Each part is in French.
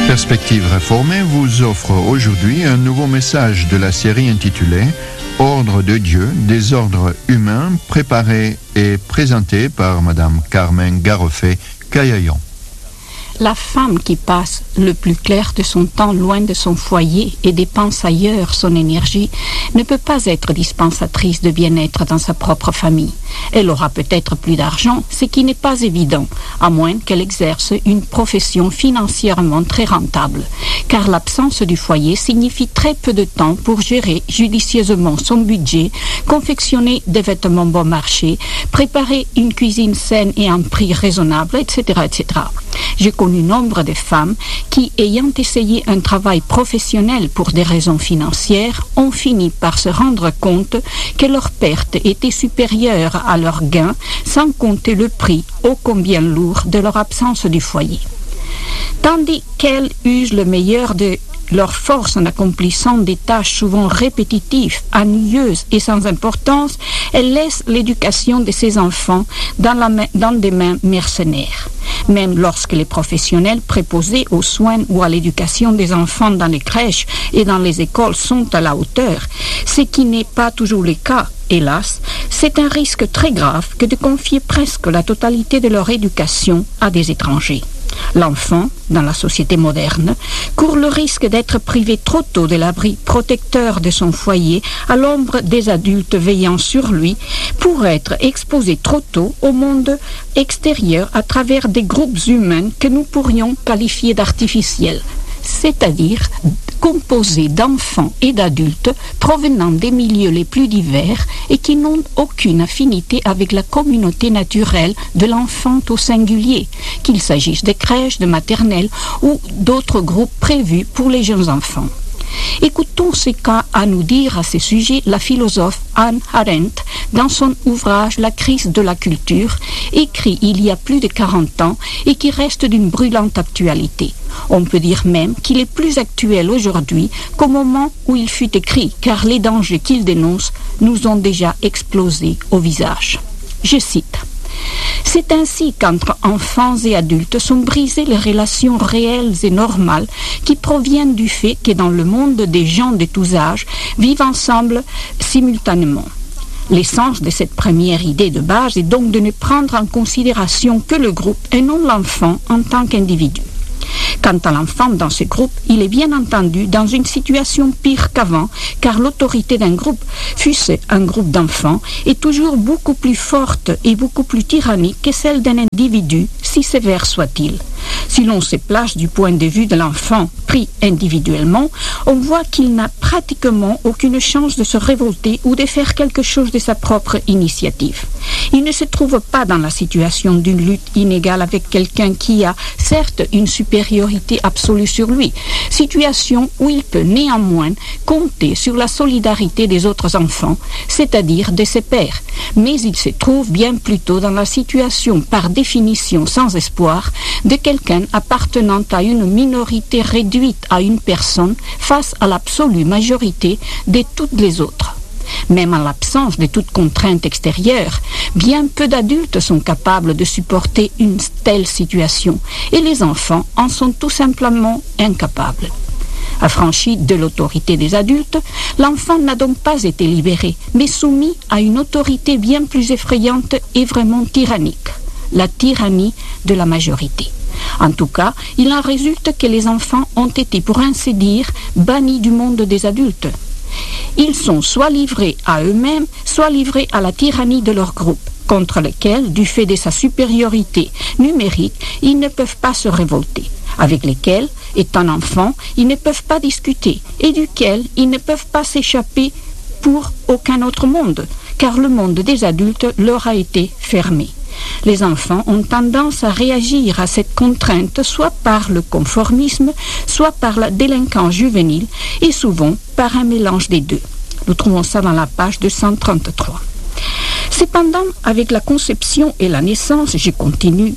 Perspective réformée vous offre aujourd'hui un nouveau message de la série intitulée Ordre de Dieu, des ordres humains, préparé et présenté par Madame Carmen Garofé-Caillayon. La femme qui passe le plus clair de son temps loin de son foyer et dépense ailleurs son énergie ne peut pas être dispensatrice de bien-être dans sa propre famille. Elle aura peut-être plus d'argent, ce qui n'est pas évident, à moins qu'elle exerce une profession financièrement très rentable, car l'absence du foyer signifie très peu de temps pour gérer judicieusement son budget, confectionner des vêtements bon marché, préparer une cuisine saine et à un prix raisonnable, etc., etc. J'ai connu nombre de femmes qui, ayant essayé un travail professionnel pour des raisons financières, ont fini par se rendre compte que leurs pertes étaient supérieures à leurs gains, sans compter le prix ô combien lourd de leur absence du foyer. Tandis qu'elles usent le meilleur de leur force en accomplissant des tâches souvent répétitives, ennuyeuses et sans importance, elles laissent l'éducation de ces enfants dans des mains mercenaires. Même lorsque les professionnels préposés aux soins ou à l'éducation des enfants dans les crèches et dans les écoles sont à la hauteur, ce qui n'est pas toujours le cas, hélas, c'est un risque très grave que de confier presque la totalité de leur éducation à des étrangers. L'enfant, dans la société moderne, court le risque d'être privé trop tôt de l'abri protecteur de son foyer à l'ombre des adultes veillant sur lui pour être exposé trop tôt au monde extérieur à travers des groupes humains que nous pourrions qualifier d'artificiels, c'est-à-dire composés d'enfants et d'adultes provenant des milieux les plus divers et qui n'ont aucune affinité avec la communauté naturelle de l'enfant au singulier, qu'il s'agisse de crèches, de maternelles ou d'autres groupes prévus pour les jeunes enfants. Écoutons ce qu'a à nous dire à ce sujet la philosophe Hannah Arendt dans son ouvrage La crise de la culture, écrit il y a plus de 40 ans et qui reste d'une brûlante actualité. On peut dire même qu'il est plus actuel aujourd'hui qu'au moment où il fut écrit, car les dangers qu'il dénonce nous ont déjà explosé au visage. Je cite. C'est ainsi qu'entre enfants et adultes sont brisées les relations réelles et normales qui proviennent du fait que dans le monde des gens de tous âges vivent ensemble simultanément. L'essence de cette première idée de base est donc de ne prendre en considération que le groupe et non l'enfant en tant qu'individu. Quant à l'enfant dans ce groupe, il est bien entendu dans une situation pire qu'avant, car l'autorité d'un groupe, fût-ce un groupe d'enfants, est toujours beaucoup plus forte et beaucoup plus tyrannique que celle d'un individu, si sévère soit-il. Si l'on se place du point de vue de l'enfant pris individuellement, on voit qu'il n'a pratiquement aucune chance de se révolter ou de faire quelque chose de sa propre initiative. Il ne se trouve pas dans la situation d'une lutte inégale avec quelqu'un qui a, certes, une supériorité absolue sur lui, situation où il peut néanmoins compter sur la solidarité des autres enfants, c'est-à-dire de ses pairs, mais il se trouve bien plutôt dans la situation, par définition sans espoir, de quelqu'un appartenant à une minorité réduite à une personne face à l'absolue majorité de toutes les autres. Même en l'absence de toute contrainte extérieure, bien peu d'adultes sont capables de supporter une telle situation, et les enfants en sont tout simplement incapables. Affranchi de l'autorité des adultes, l'enfant n'a donc pas été libéré, mais soumis à une autorité bien plus effrayante et vraiment tyrannique, la tyrannie de la majorité. En tout cas, il en résulte que les enfants ont été, pour ainsi dire, bannis du monde des adultes. Ils sont soit livrés à eux-mêmes, soit livrés à la tyrannie de leur groupe, contre lequel, du fait de sa supériorité numérique, ils ne peuvent pas se révolter, avec lesquels, étant enfants, ils ne peuvent pas discuter, et duquel ils ne peuvent pas s'échapper pour aucun autre monde, car le monde des adultes leur a été fermé. Les enfants ont tendance à réagir à cette contrainte soit par le conformisme, soit par la délinquance juvénile et souvent par un mélange des deux. Nous trouvons ça dans la page 233. Cependant, avec la conception et la naissance, je continue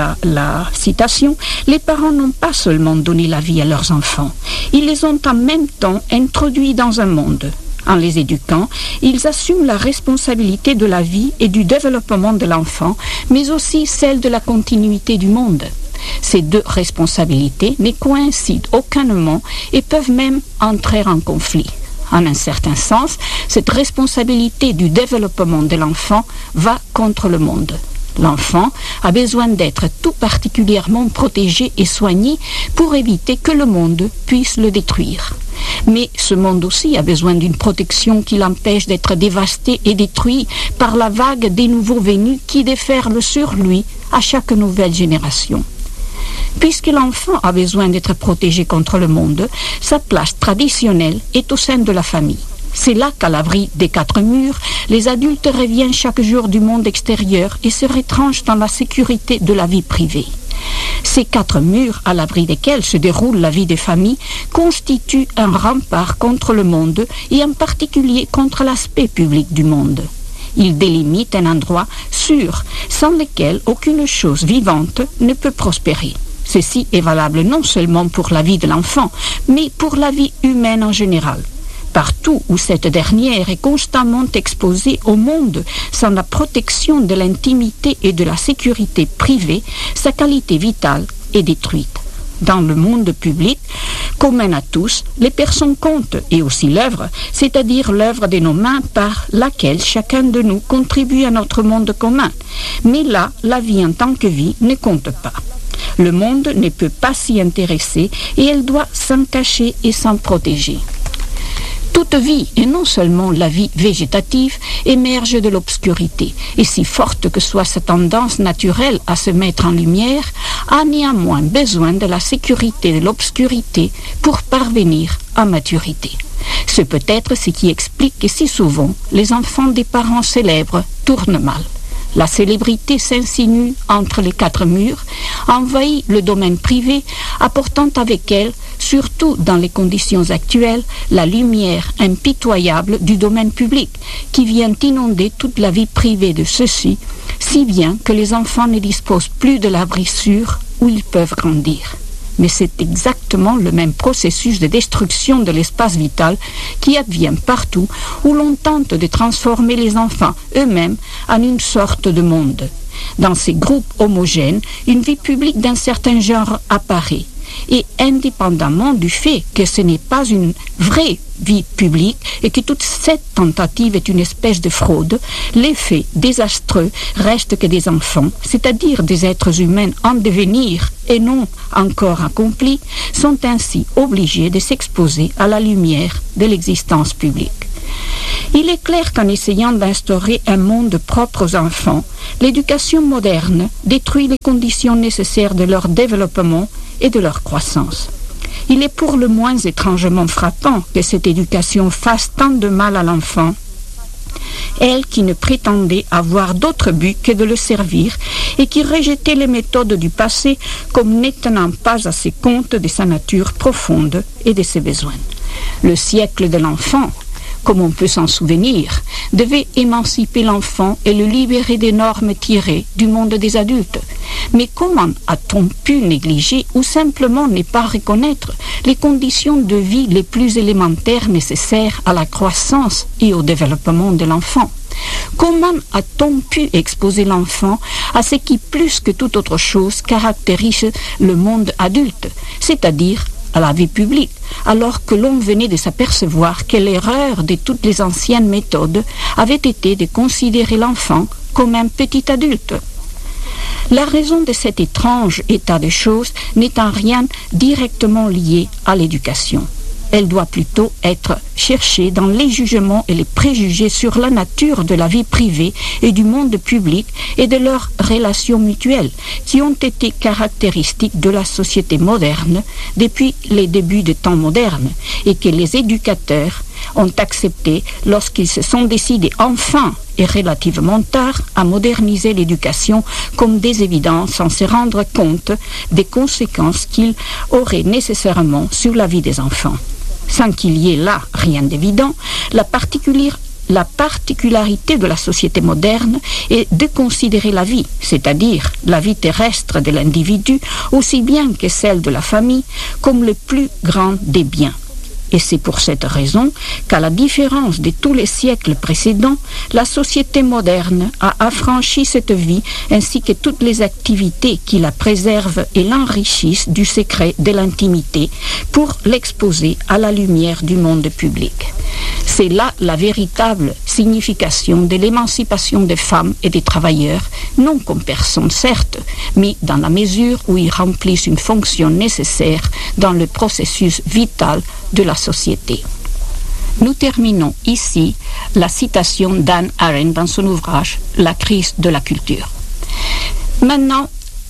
la citation, les parents n'ont pas seulement donné la vie à leurs enfants, ils les ont en même temps introduits dans un monde. En les éduquant, ils assument la responsabilité de la vie et du développement de l'enfant, mais aussi celle de la continuité du monde. Ces deux responsabilités ne coïncident aucunement et peuvent même entrer en conflit. En un certain sens, cette responsabilité du développement de l'enfant va contre le monde. L'enfant a besoin d'être tout particulièrement protégé et soigné pour éviter que le monde puisse le détruire. Mais ce monde aussi a besoin d'une protection qui l'empêche d'être dévasté et détruit par la vague des nouveaux venus qui déferlent sur lui à chaque nouvelle génération. Puisque l'enfant a besoin d'être protégé contre le monde, sa place traditionnelle est au sein de la famille. C'est là qu'à l'abri des quatre murs, les adultes reviennent chaque jour du monde extérieur et se retranchent dans la sécurité de la vie privée. Ces quatre murs, à l'abri desquels se déroule la vie des familles, constituent un rempart contre le monde et en particulier contre l'aspect public du monde. Ils délimitent un endroit sûr, sans lequel aucune chose vivante ne peut prospérer. Ceci est valable non seulement pour la vie de l'enfant, mais pour la vie humaine en général. Partout où cette dernière est constamment exposée au monde sans la protection de l'intimité et de la sécurité privée, sa qualité vitale est détruite. Dans le monde public, commun à tous, les personnes comptent et aussi l'œuvre, c'est-à-dire l'œuvre de nos mains par laquelle chacun de nous contribue à notre monde commun. Mais là, la vie en tant que vie ne compte pas. Le monde ne peut pas s'y intéresser et elle doit s'en cacher et s'en protéger. Toute vie, et non seulement la vie végétative, émerge de l'obscurité, et si forte que soit sa tendance naturelle à se mettre en lumière, a néanmoins besoin de la sécurité de l'obscurité pour parvenir à maturité. C'est peut-être ce qui explique que si souvent les enfants des parents célèbres tournent mal. La célébrité s'insinue entre les quatre murs, envahit le domaine privé, apportant avec elle, surtout dans les conditions actuelles, la lumière impitoyable du domaine public, qui vient inonder toute la vie privée de ceux-ci, si bien que les enfants ne disposent plus de l'abri sûr où ils peuvent grandir. Mais c'est exactement le même processus de destruction de l'espace vital qui advient partout où l'on tente de transformer les enfants eux-mêmes en une sorte de monde. Dans ces groupes homogènes, une vie publique d'un certain genre apparaît. Et indépendamment du fait que ce n'est pas une vraie vie publique et que toute cette tentative est une espèce de fraude, l'effet désastreux reste que des enfants, c'est-à-dire des êtres humains en devenir et non encore accomplis, sont ainsi obligés de s'exposer à la lumière de l'existence publique. Il est clair qu'en essayant d'instaurer un monde propre aux enfants, l'éducation moderne détruit les conditions nécessaires de leur développement et de leur croissance. Il est pour le moins étrangement frappant que cette éducation fasse tant de mal à l'enfant, elle qui ne prétendait avoir d'autre but que de le servir et qui rejetait les méthodes du passé comme ne tenant pas assez compte de sa nature profonde et de ses besoins. Le siècle de l'enfant, comme on peut s'en souvenir, devait émanciper l'enfant et le libérer des normes tirées du monde des adultes. Mais comment a-t-on pu négliger ou simplement ne pas reconnaître les conditions de vie les plus élémentaires nécessaires à la croissance et au développement de l'enfant? Comment a-t-on pu exposer l'enfant à ce qui, plus que toute autre chose, caractérise le monde adulte, c'est-à-dire à la vie publique, alors que l'on venait de s'apercevoir que l'erreur de toutes les anciennes méthodes avait été de considérer l'enfant comme un petit adulte? La raison de cet étrange état de choses n'est en rien directement liée à l'éducation. Elle doit plutôt être cherchée dans les jugements et les préjugés sur la nature de la vie privée et du monde public et de leurs relations mutuelles, qui ont été caractéristiques de la société moderne depuis les débuts des temps modernes, et que les éducateurs ont accepté lorsqu'ils se sont décidés enfin et relativement tard à moderniser l'éducation comme des évidences sans se rendre compte des conséquences qu'il aurait nécessairement sur la vie des enfants. Sans qu'il y ait là rien d'évident, la particularité de la société moderne est de considérer la vie, c'est-à-dire la vie terrestre de l'individu, aussi bien que celle de la famille, comme le plus grand des biens. Et c'est pour cette raison qu'à la différence de tous les siècles précédents, la société moderne a affranchi cette vie ainsi que toutes les activités qui la préservent et l'enrichissent du secret de l'intimité pour l'exposer à la lumière du monde public. C'est là la véritable signification de l'émancipation des femmes et des travailleurs, non comme personnes certes, mais dans la mesure où ils remplissent une fonction nécessaire dans le processus vital de la société. Nous terminons ici la citation d'Hannah Arendt dans son ouvrage « La crise de la culture ». Maintenant,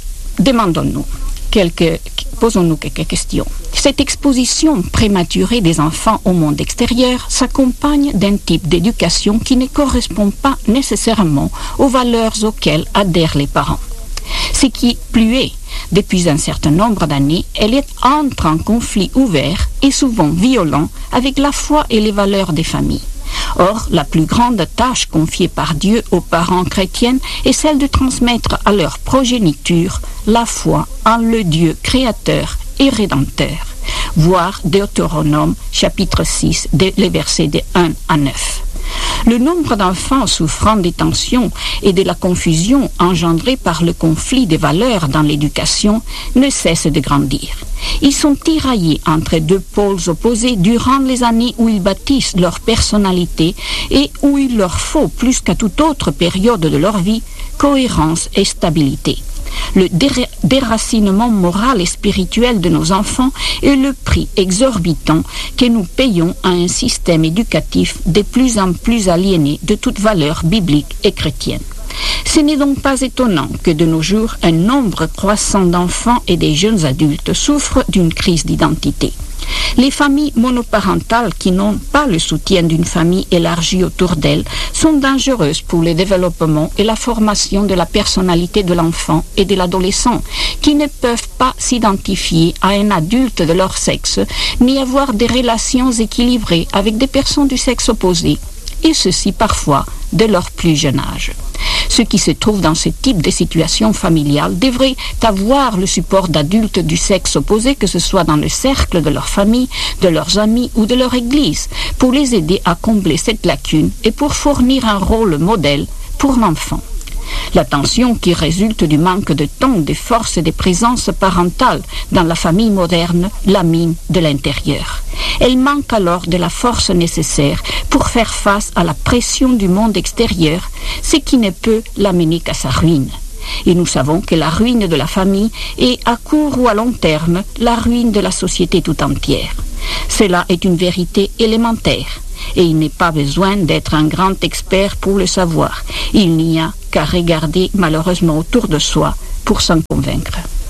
posons-nous quelques questions. Cette exposition prématurée des enfants au monde extérieur s'accompagne d'un type d'éducation qui ne correspond pas nécessairement aux valeurs auxquelles adhèrent les parents. Ce qui plus est, depuis un certain nombre d'années, elle entre en conflit ouvert et souvent violent avec la foi et les valeurs des familles. Or, la plus grande tâche confiée par Dieu aux parents chrétiens est celle de transmettre à leur progéniture la foi en le Dieu créateur et rédempteur. Voir Deutéronome chapitre 6, les versets de 1 à 9. Le nombre d'enfants souffrant des tensions et de la confusion engendrée par le conflit des valeurs dans l'éducation ne cesse de grandir. Ils sont tiraillés entre deux pôles opposés durant les années où ils bâtissent leur personnalité et où il leur faut, plus qu'à toute autre période de leur vie, cohérence et stabilité. Le déracinement moral et spirituel de nos enfants est le prix exorbitant que nous payons à un système éducatif de plus en plus aliéné de toute valeur biblique et chrétienne. Ce n'est donc pas étonnant que de nos jours, un nombre croissant d'enfants et de jeunes adultes souffrent d'une crise d'identité. Les familles monoparentales qui n'ont pas le soutien d'une famille élargie autour d'elles sont dangereuses pour le développement et la formation de la personnalité de l'enfant et de l'adolescent, qui ne peuvent pas s'identifier à un adulte de leur sexe, ni avoir des relations équilibrées avec des personnes du sexe opposé, et ceci parfois de leur plus jeune âge. Ceux qui se trouvent dans ce type de situation familiale devraient avoir le support d'adultes du sexe opposé, que ce soit dans le cercle de leur famille, de leurs amis ou de leur église, pour les aider à combler cette lacune et pour fournir un rôle modèle pour l'enfant. La tension qui résulte du manque de temps, de force et de présence parentale dans la famille moderne la mine de l'intérieur. Elle manque alors de la force nécessaire pour faire face à la pression du monde extérieur, ce qui ne peut l'amener qu'à sa ruine. Et nous savons que la ruine de la famille est à court ou à long terme la ruine de la société tout entière. Cela est une vérité élémentaire. Et il n'est pas besoin d'être un grand expert pour le savoir. Il n'y a qu'à regarder malheureusement autour de soi pour s'en convaincre.